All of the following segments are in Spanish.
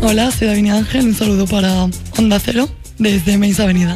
Hola, soy David Ángel, un saludo para Onda Cero desde Meis Avenida.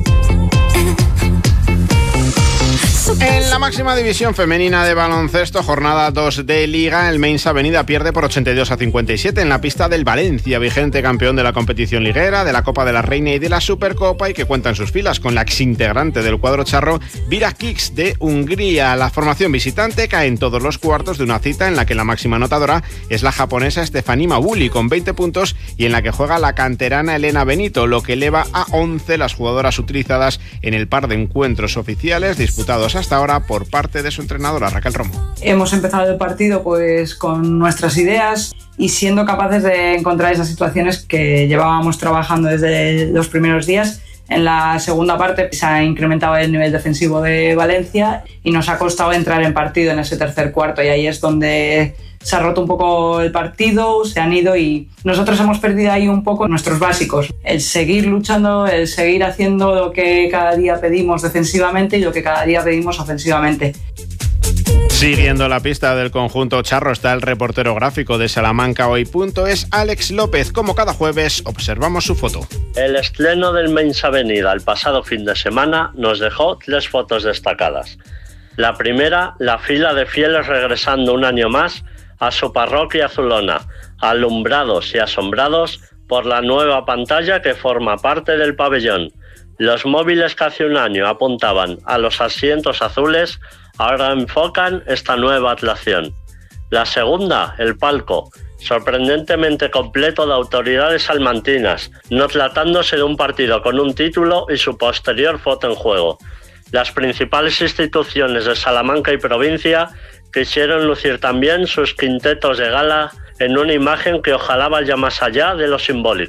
En la máxima división femenina de baloncesto, jornada 2 de Liga, el Meis Avenida pierde por 82-57 en la pista del Valencia, vigente campeón de la competición liguera, de la Copa de la Reina y de la Supercopa, y que cuenta en sus filas con la exintegrante del cuadro charro, Vira Kiks de Hungría. La formación visitante cae en todos los cuartos de una cita en la que la máxima anotadora es la japonesa Stephanie Mabuli con 20 puntos y en la que juega la canterana Elena Benito, lo que eleva a 11 las jugadoras utilizadas en el par de encuentros oficiales disputados hasta ahora por parte de su entrenadora Raquel Romo. Hemos empezado el partido pues con nuestras ideas y siendo capaces de encontrar esas situaciones que llevábamos trabajando desde los primeros días. En la segunda parte se ha incrementado el nivel defensivo de Valencia y nos ha costado entrar en partido en ese tercer cuarto, y ahí es donde se ha roto un poco el partido, se han ido y nosotros hemos perdido ahí un poco nuestros básicos. El seguir luchando, el seguir haciendo lo que cada día pedimos defensivamente y lo que cada día pedimos ofensivamente. Siguiendo la pista del conjunto charro está el reportero gráfico de Salamanca Hoy.es, Alex López. Como cada jueves, observamos su foto. El estreno del Meis Avenida el pasado fin de semana nos dejó 3 fotos destacadas. La primera, la fila de fieles regresando un año más a su parroquia azulona, alumbrados y asombrados por la nueva pantalla que forma parte del pabellón. Los móviles que hace un año apuntaban a los asientos azules ahora enfocan esta nueva atracción. La segunda, el palco, sorprendentemente completo de autoridades salmantinas, no tratándose de un partido con un título y su posterior foto en juego. Las principales instituciones de Salamanca y provincia quisieron lucir también sus quintetos de gala en una imagen que ojalá vaya más allá de lo simbólico.